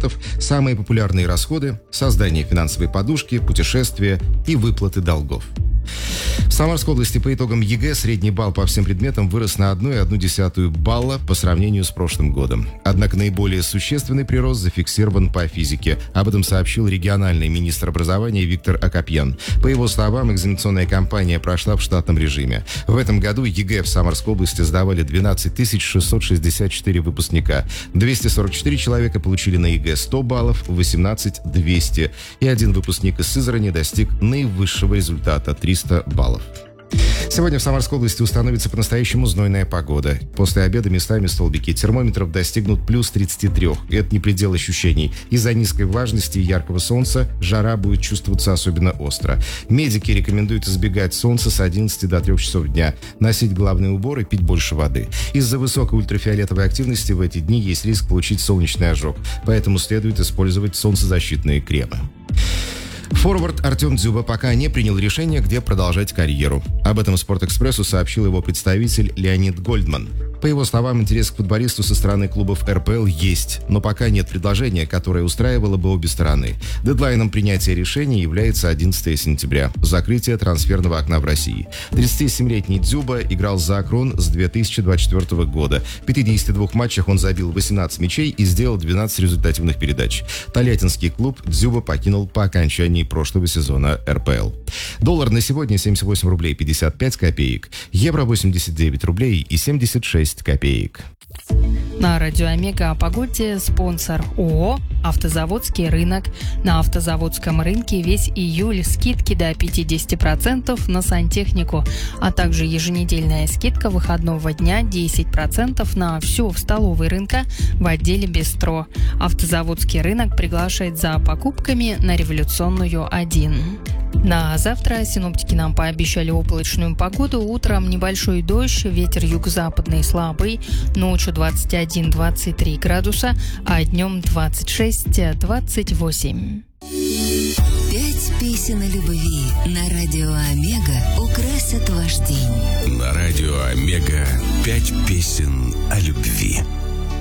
продуктов, самые популярные расходы, создание финансовой подушки, путешествия и выплаты долгов. В Самарской области по итогам ЕГЭ средний балл по всем предметам вырос на 1,1 балла по сравнению с прошлым годом. Однако наиболее существенный прирост зафиксирован по физике. Об этом сообщил региональный министр образования Виктор Акопьян. По его словам, экзаменационная кампания прошла в штатном режиме. В этом году ЕГЭ в Самарской области сдавали 12 664 выпускника. 244 человека получили на ЕГЭ 100 баллов, 18 – 200. И один выпускник из Сызрани достиг наивысшего результата – 300 баллов. Сегодня в Самарской области установится по-настоящему знойная погода. После обеда местами столбики термометров достигнут плюс 33. И это не предел ощущений. Из-за низкой влажности и яркого солнца жара будет чувствоваться особенно остро. Медики рекомендуют избегать солнца с 11 до 3 часов дня, носить головные уборы, пить больше воды. Из-за высокой ультрафиолетовой активности в эти дни есть риск получить солнечный ожог, поэтому следует использовать солнцезащитные кремы. Форвард Артем Дзюба пока не принял решение, где продолжать карьеру. Об этом «Спортэкспрессу» сообщил его представитель Леонид Гольдман. По его словам, интерес к футболисту со стороны клубов РПЛ есть, но пока нет предложения, которое устраивало бы обе стороны. Дедлайном принятия решения является 11 сентября, закрытие трансферного окна в России. 37-летний Дзюба играл за Акрон с 2024 года. В 52 матчах он забил 18 мячей и сделал 12 результативных передач. Тольяттинский клуб Дзюба покинул по окончании прошлого сезона РПЛ. Доллар на сегодня 78 рублей 55 копеек, евро 89 рублей и 76 копеек. На радио Омега о погоде спонсор ООО «Автозаводский рынок». На автозаводском рынке весь июль скидки до 50% на сантехнику, а также еженедельная скидка выходного дня 10% на все в столовой рынка в отделе «Бистро». Автозаводский рынок приглашает за покупками на Революционную 1. На завтра синоптики нам пообещали облачную погоду. Утром небольшой дождь, ветер юго-западный слабый, ночью 21-23 градуса, а днем 26-28. 5 песен о любви на радио Омега украсят ваш день. На радио Омега 5 песен о любви.